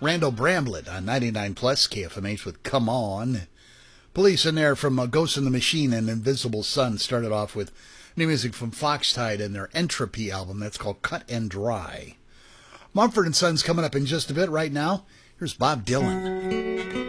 Randall Bramlett on 99 Plus KFMH with Come On. Police in there from Ghost in the Machine and Invisible Sun started off with new music from Foxtide and their Entropy album. That's called Cut and Dry. Mumford & Sons coming up in just a bit. Right now, here's Bob Dylan.